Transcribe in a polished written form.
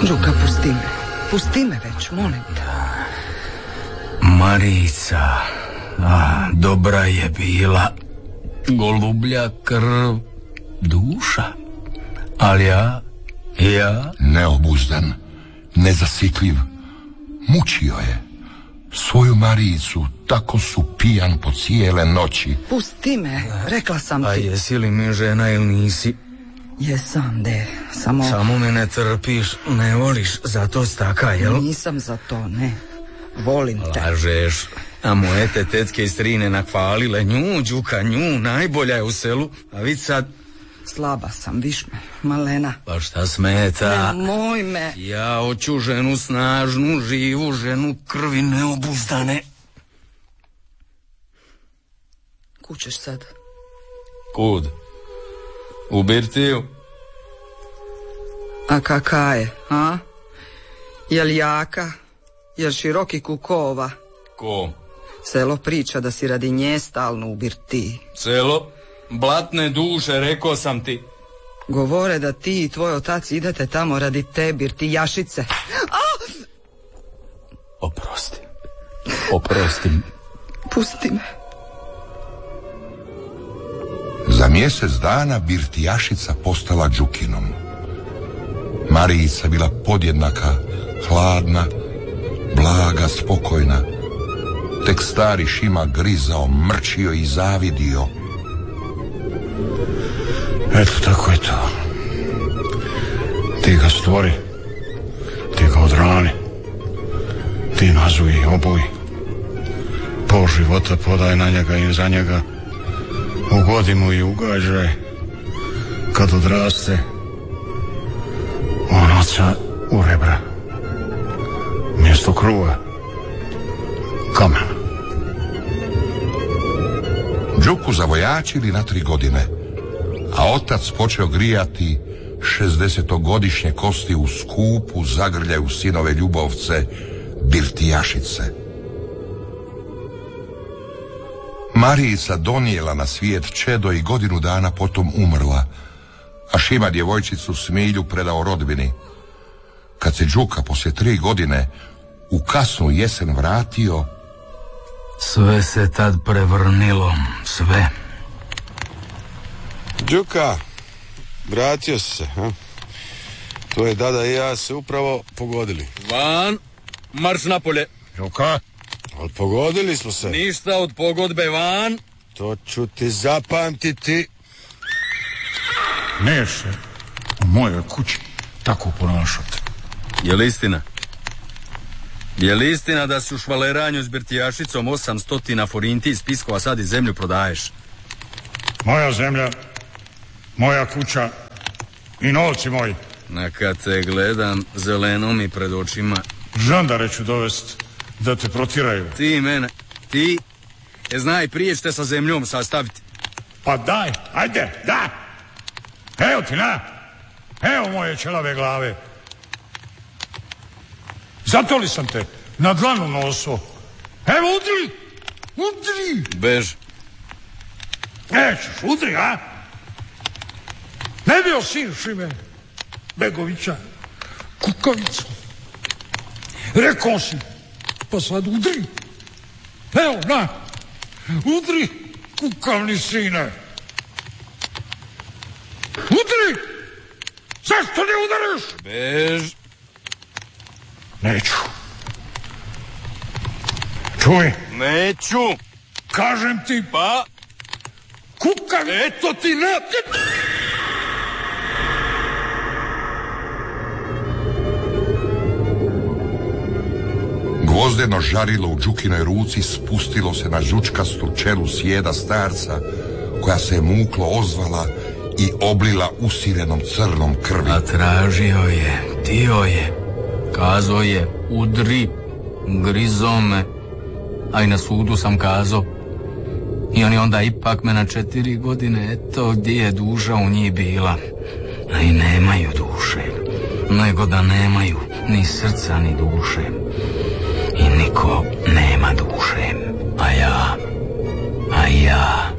Đuka, pusti me. Pusti me već, molim te. Marica, dobra je bila. Golublja krv, duša. Ali ja... Neobuzdan, nezasitljiv, mučio je. Svoju Maricu tako su pijan po cijele noći. Pusti me, rekla sam ti. A jesi li mi žena ili nisi? Jesam, de, samo... Samo me ne trpiš, ne voliš, zato staka, jel? Nisam za to, ne. Volim te. Lažeš. A moje te tetke i strine nakvalile nju, Đuka, nju, najbolja je u selu. A vid sad... Slaba sam, viš me, malena. Pa šta smeta? Nemoj me. Ja hoću ženu snažnu, živu ženu, krvi neobuzdane. Kud ćeš sad? Kud? U birtiju? A kaka je, a? Jel jaka? Jel široki kukova? Ko? Selo priča da si radi nje stalno u birtiji. Selo? Blatne duše, rekao sam ti. Govore da ti i tvoj otac idete tamo radi te birtijašice. Oprosti. Pusti me. Za mjesec dana birtijašica postala Đukinom. Marica bila podjednaka, hladna, blaga, spokojna. Tek stari Šima grizao, mrčio i zavidio. Eto, tako je to. Ti ga stvori, ti ga odrani, ti nazuj i obuj. Pol života podaj na njega i za njega, ugodi mu i ugađaj. Kad odraste, on oca u rebra, mjesto kruva, kamen. Đuku zavojačili na 3 godine, a otac počeo grijati 60-godišnje kosti u skupu zagrljaju sinove ljubovce birtijašice. Marica donijela na svijet čedo i godinu dana potom umrla, a Šima djevojčicu Smilju predao rodbini. Kad se Đuka poslije 3 godine u kasnu jesen vratio, sve se tad prevrnilo, sve. Đuka, vratio si se, ha? Tvoje dada i ja se upravo pogodili. Van, marš napolje. Đuka? Ali pogodili smo se. Ništa od pogodbe, van. To ću ti zapamtiti. Neš se u mojoj kući tako ponašati. Je li istina? Je li istina da si u švaleranju s birtijašicom 800 forinti iz Piskova sad i zemlju prodaješ? Moja zemlja, moja kuća i novci moji. Neka te gledam, zeleno mi pred očima. Žandare ću dovest da te protiraju. Ti mene, ti, znaj, prije ćete sa zemljom sastaviti. Pa daj, ajde, da! Evo ti, na! Evo moje ćelave glave. Zato li sam te na dlanu noso? Evo, udri! Udri! Bež. Nećeš, udri, a? Ne bio sin Šime Begovića kukavicu. Rekao si, pa sad udri. Evo, na! Udri, kukavni sine! Udri! Zašto ne udariš? Bež. Neću. Čuj. Neću. Kažem ti. Pa. Kukavi. Eto ti na... Gvozdeno žarilo u Đukinoj ruci spustilo se na žučkastu čelu sjeda starca, koja se muklo ozvala i oblila usirenom crnom krvi. A tražio je, tio je, kazao je, udri, grizo me, a i na sudu sam kazao. I oni onda ipak me na 4 godine, eto gdje je duša u njih bila. A i nemaju duše, nego da nemaju ni srca ni duše. I niko nema duše, a ja